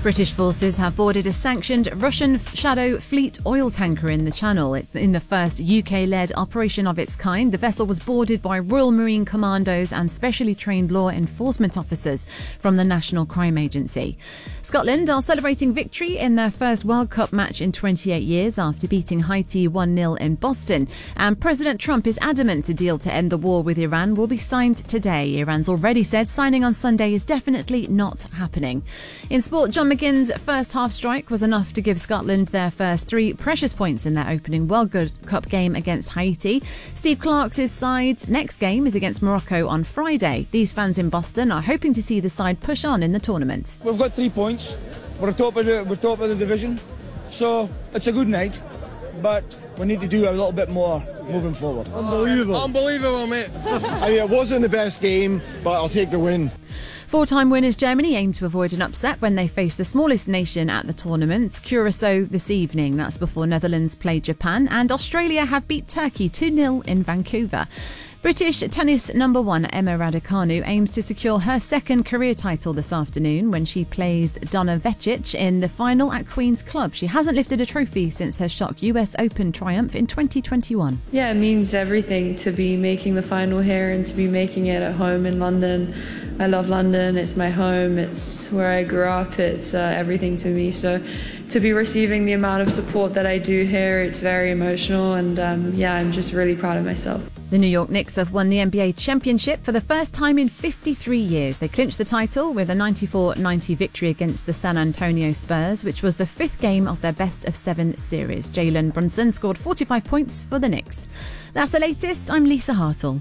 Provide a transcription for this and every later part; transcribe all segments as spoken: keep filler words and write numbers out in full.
British forces have boarded a sanctioned Russian Shadow Fleet oil tanker in the Channel. It's in the first U K-led operation of its kind. The vessel was boarded by Royal Marine Commandos and specially trained law enforcement officers from the National Crime Agency. Scotland are celebrating victory in their first World Cup match in twenty-eight years after beating Haiti one nil in Boston. And President Trump is adamant a deal to end the war with Iran will be signed today. Iran's already said signing on Sunday is definitely not happening. In sport, John McGinn's first half strike was enough to give Scotland their first three precious points in their opening World Cup game against Haiti. Steve Clarke's side's next game is against Morocco on Friday. These fans in Boston are hoping to see the side push on in the tournament. We've got three points. We're top of the, we're top of the division, so it's a good night, but we need to do a little bit more moving forward. Unbelievable. Unbelievable, mate. I mean, it wasn't the best game, but I'll take the win. Four-time winners Germany aim to avoid an upset when they face the smallest nation at the tournament, Curacao, this evening. That's before Netherlands play Japan, and Australia have beat Turkey two nil in Vancouver. British tennis number one Emma Raducanu aims to secure her second career title this afternoon when she plays Donna Vekic in the final at Queen's Club. She hasn't lifted a trophy since her shock U S Open triumph in twenty twenty-one. Yeah, it means everything to be making the final here and to be making it at home in London. I love London, it's my home, it's where I grew up, it's uh, everything to me. So to be receiving the amount of support that I do here, it's very emotional, and um, yeah, I'm just really proud of myself. The New York Knicks have won the N B A championship for the first time in fifty-three years. They clinched the title with a ninety-four ninety victory against the San Antonio Spurs, which was the fifth game of their best of seven series. Jalen Brunson scored forty-five points for the Knicks. That's the latest. I'm Lisa Hartle.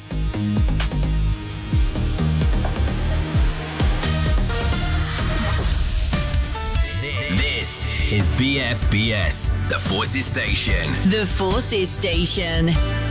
This is B F B S, the Forces Station. The Forces Station.